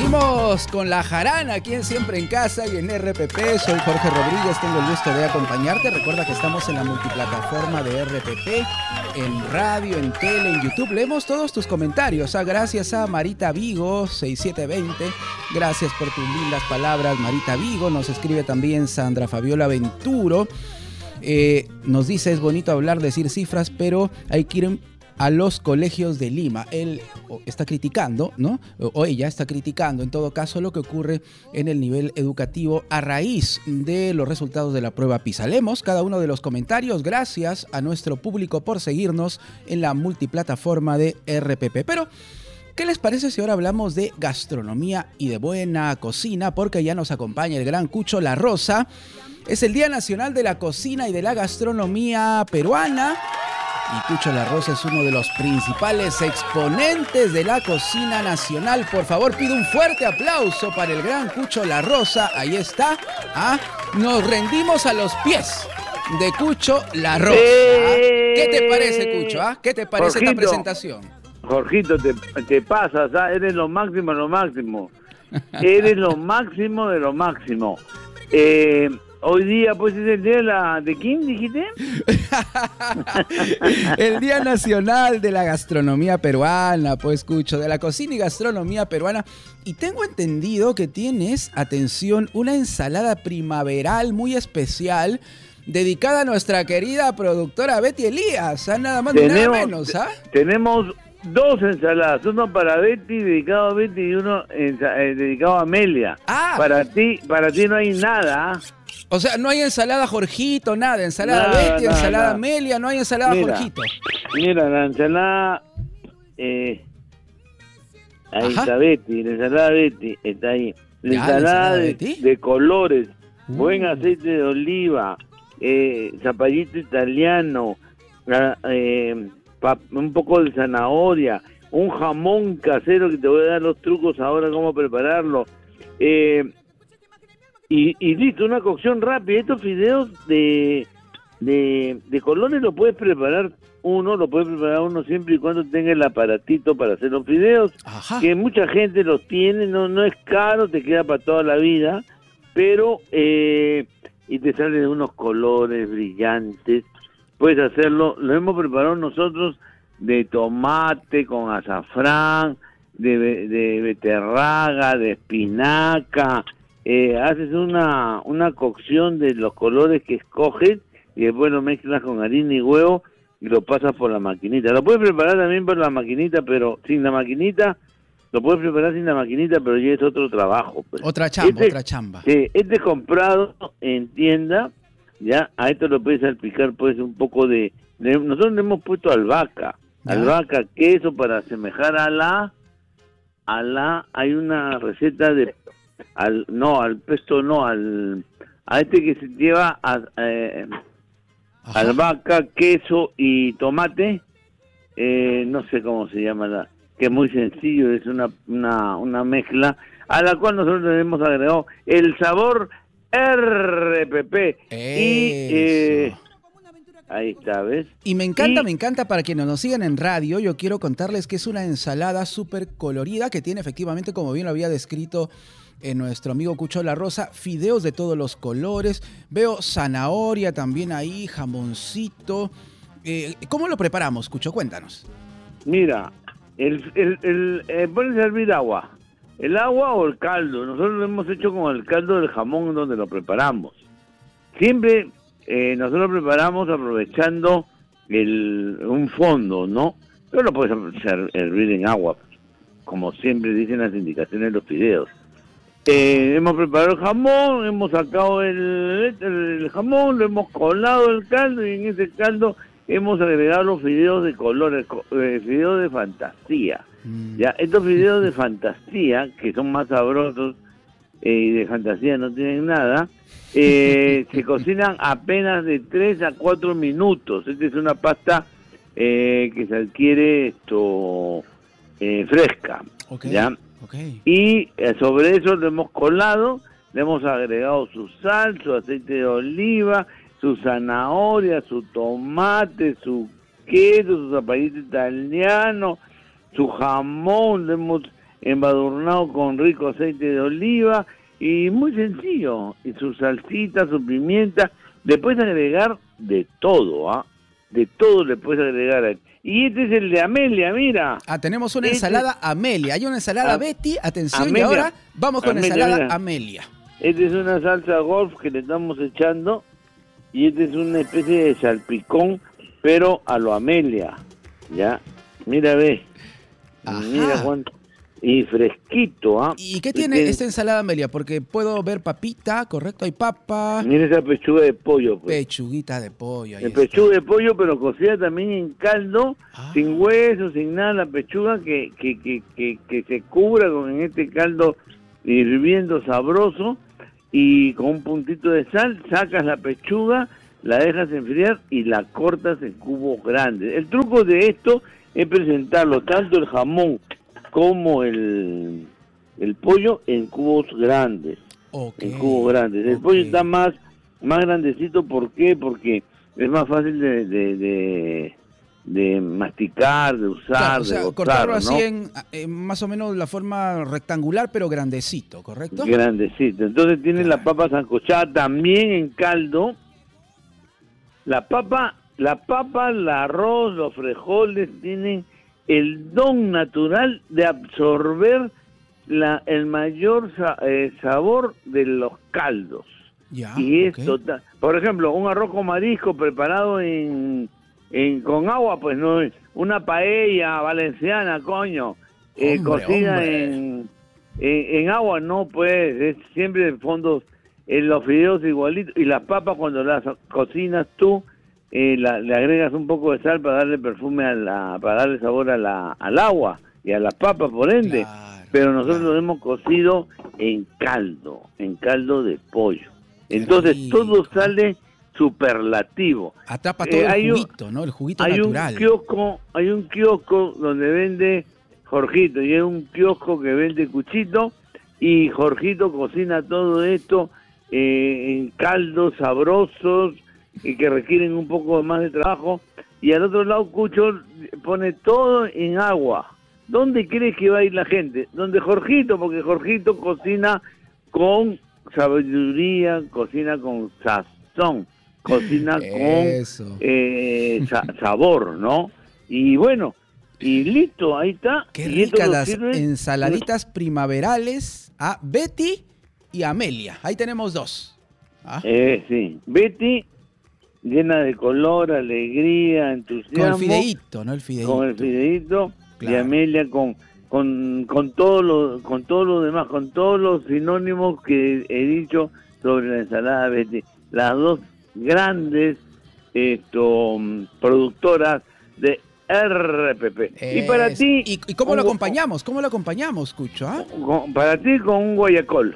Seguimos con la jarana aquí en Siempre en Casa y en RPP. Soy Jorge Rodríguez, tengo el gusto de acompañarte. Recuerda que estamos en la multiplataforma de RPP, en radio, en tele, en YouTube. Leemos todos tus comentarios. Gracias a Marita Vigo, 6720. Gracias por tus lindas palabras, Marita Vigo. Nos escribe también Sandra Fabiola Venturo. Nos dice, es bonito hablar, decir cifras, pero hay que ir a los colegios de Lima. Él está criticando, ¿no? O ella está criticando, en todo caso, lo que ocurre en el nivel educativo a raíz de los resultados de la prueba PISA. Leemos cada uno de los comentarios. Gracias a nuestro público por seguirnos en la multiplataforma de RPP. Pero, ¿qué les parece si ahora hablamos de gastronomía y de buena cocina? Porque ya nos acompaña el gran Cucho La Rosa. Es el Día Nacional de la Cocina y de la Gastronomía Peruana. Y Cucho La Rosa es uno de los principales exponentes de la cocina nacional. Por favor, pido un fuerte aplauso para el gran Cucho La Rosa. Ahí está. Nos rendimos a los pies de Cucho La Rosa. ¿Qué te parece, Cucho? ¿Qué te parece esta presentación? Jorgito, te pasas, eres lo máximo, lo máximo. Eres lo máximo de lo máximo. Hoy día, pues, es el día ¿de quién dijiste? El Día Nacional de la Gastronomía Peruana, pues, Cucho, de la cocina y gastronomía peruana. Y tengo entendido que tienes, atención, una ensalada primaveral muy especial dedicada a nuestra querida productora Betty Elías, nada más ni nada menos, Tenemos dos ensaladas, uno para Betty, dedicado a Betty, y uno dedicado a Amelia. Para ti no hay nada. O sea, no hay ensalada Jorgito, nada. Ensalada Betty, ensalada Amelia, no hay ensalada Jorgito. Mira, la ensalada... ahí está Betty, la ensalada Betty está ahí. La ensalada de colores, buen aceite de oliva, zapallito italiano, un poco de zanahoria, un jamón casero que te voy a dar los trucos ahora cómo prepararlo. Y listo, una cocción rápida. Estos fideos de colores lo puedes preparar uno siempre y cuando tenga el aparatito para hacer los fideos. Que mucha gente los tiene, no es caro, te queda para toda la vida, pero y te salen unos colores brillantes. Puedes hacerlo, lo hemos preparado nosotros de tomate con azafrán, de beterraga, de espinaca. Haces una cocción de los colores que escoges y después lo mezclas con harina y huevo y lo pasas por la maquinita. Lo puedes preparar también por la maquinita, pero sin la maquinita, lo puedes preparar sin la maquinita, pero ya es otro trabajo. Pues. Otra chamba. Sí, este comprado en tienda, ya, a esto lo puedes salpicar pues un poco nosotros le hemos puesto albahaca, queso para asemejar hay una receta de al pesto no, a este que se lleva albahaca, queso y tomate, no sé cómo se llama, que es muy sencillo, es una mezcla a la cual nosotros le hemos agregado el sabor RPP. Y ahí está, ¿ves? Y me encanta para quienes nos sigan en radio, yo quiero contarles que es una ensalada súper colorida que tiene efectivamente, como bien lo había descrito nuestro amigo Cucho La Rosa, fideos de todos los colores, veo zanahoria también ahí, jamoncito. ¿Cómo lo preparamos, Cucho? Cuéntanos. Mira, pones a hervir agua. El agua o el caldo. Nosotros lo hemos hecho con el caldo del jamón donde lo preparamos. Siempre nosotros preparamos aprovechando un fondo, ¿no? Pero lo puedes hervir en agua, como siempre dicen las indicaciones de los fideos. Hemos preparado el jamón, hemos sacado el jamón, lo hemos colado el caldo y en ese caldo hemos agregado los fideos de colores, fideos de fantasía. Ya, estos fideos de fantasía, que son más sabrosos y de fantasía no tienen nada, se cocinan apenas de 3 a 4 minutos. Esta es una pasta que se adquiere fresca. ¿Ya? Y sobre eso lo hemos colado, le hemos agregado su sal, su aceite de oliva, su zanahoria, su tomate, su queso, su zapallito italiano, su jamón, embadurnado con rico aceite de oliva y muy sencillo. Y su salsita, su pimienta. Le puedes agregar de todo, ¿ah? De todo le puedes agregar. Y este es el de Amelia, mira. Tenemos una ensalada Amelia. Hay una ensalada Betty, atención, Amelia. Y ahora vamos con Amelia, ensalada mira. Amelia. Esta es una salsa golf que le estamos echando. Y esta es una especie de salpicón, pero a lo Amelia. ¿Ya? Mira, ve. Ajá. Mira cuánto. Y fresquito, ¿ah? ¿Y qué tiene esta ensalada Amelia? Porque puedo ver papita, ¿correcto? Hay papa. Mira esa pechuga de pollo, pues. Pechuguita de pollo. Pechuga de pollo, pero cocida también en caldo, sin hueso, sin nada. La pechuga que se cubra con este caldo hirviendo sabroso y con un puntito de sal, sacas la pechuga, la dejas enfriar y la cortas en cubos grandes. El truco de esto es presentarlo, tanto el jamón como el pollo, en cubos grandes. Okay. En cubos grandes. El pollo está más grandecito, ¿por qué? Porque es más fácil de masticar, de usar, claro, o sea, de gozar, cortarlo ¿no? así en más o menos la forma rectangular, pero grandecito, ¿correcto? Grandecito. Entonces tiene la papa sancochada también en caldo. La papa, el arroz, los frijoles tienen el don natural de absorber el mayor sabor de los caldos. Ya, y es total. Por ejemplo, un arroz con marisco preparado con agua, pues no es una paella valenciana, coño, cocida en agua, no, pues es siempre de fondo los fideos igualitos, y las papas cuando las cocinas tú, le agregas un poco de sal para darle perfume para darle sabor al agua y a las papas, por ende. Claro, pero nosotros lo hemos cocido en caldo de pollo. Entonces todo sale superlativo. Atrapa todo el juguito, ¿no? El juguito natural. Hay un kiosco donde vende Jorgito, y es un kiosco que vende cuchito, y Jorgito cocina todo esto en caldos sabrosos y que requieren un poco más de trabajo. Y al otro lado Cucho pone todo en agua. ¿Dónde crees que va a ir la gente? Donde Jorgito, porque Jorgito cocina con sabiduría, cocina con sazón, cocina con sabor, ¿no? Y bueno, y listo, ahí está. Qué ricas las ensaladitas primaverales a Betty y Amelia. Ahí tenemos dos. Sí, Betty llena de color, alegría, entusiasmo. Con el fideíto, ¿no? El fideíto. Con el fideíto, claro. Y Amelia con todo lo demás, con todos los sinónimos que he dicho sobre la ensalada Betty. Las dos grandes productoras de RPP. Y para ti... ¿Y cómo lo acompañamos? ¿Cómo lo acompañamos, Cucho? Para ti con un guayacol.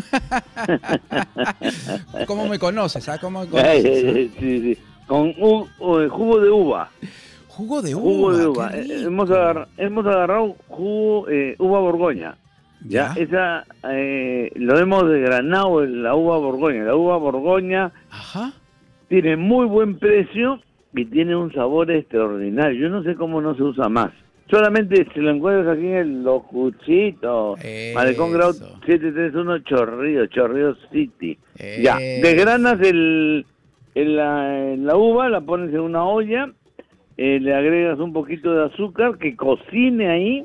¿Cómo me conoces? ¿Cómo me conoces? Sí. Con jugo de uva. Jugo de uva. Jugo de uva. Hemos agarrado jugo uva Borgoña. Ya, esa lo hemos desgranado en la uva Borgoña. La uva Borgoña tiene muy buen precio y tiene un sabor extraordinario. Yo no sé cómo no se usa más. Solamente si lo encuentras aquí en Los Cuchitos, Malecón Grau 731 Chorrillos City. Ya, desgranas la uva, la pones en una olla, le agregas un poquito de azúcar que cocine ahí,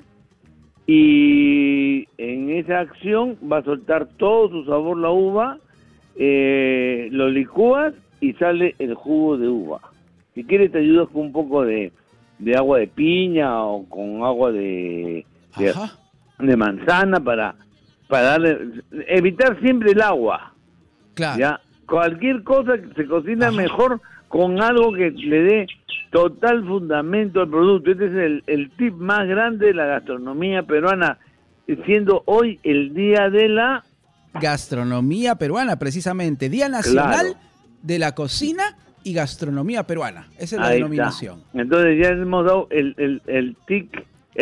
y en esa acción va a soltar todo su sabor la uva, lo licúas y sale el jugo de uva. Si quieres te ayudas con un poco de agua de piña o con agua de manzana para darle, evitar siempre el agua. Claro. Ya, cualquier cosa que se cocina mejor con algo que le dé total fundamento al producto. Este es el tip más grande de la gastronomía peruana, siendo hoy el día de la gastronomía peruana, precisamente, Día Nacional de la Cocina y Gastronomía Peruana. Esa es la denominación. Está. Entonces ya hemos dado el tip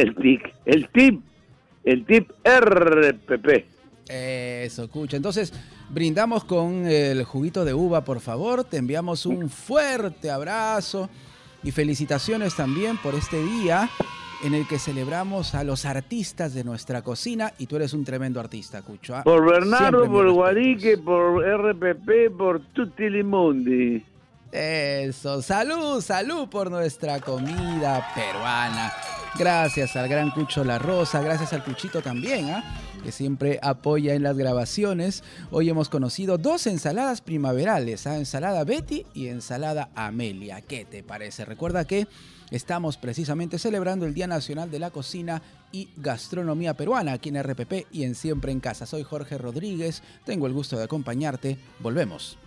RPP. Eso, escucha. Entonces, brindamos con el juguito de uva, por favor. Te enviamos un fuerte abrazo y felicitaciones también por este día. en el que celebramos a los artistas de nuestra cocina, y tú eres un tremendo artista, Cucho. Por Bernardo, por Guarique, por RPP, por Tutti Limundi. Eso, salud por nuestra comida peruana. Gracias al gran Cucho La Rosa, gracias al Cuchito también, que siempre apoya en las grabaciones. Hoy hemos conocido 2 ensaladas primaverales, ensalada Betty y ensalada Amelia. ¿Qué te parece? Recuerda que estamos precisamente celebrando el Día Nacional de la Cocina y Gastronomía Peruana aquí en RPP y en Siempre en Casa. Soy Jorge Rodríguez, tengo el gusto de acompañarte. Volvemos.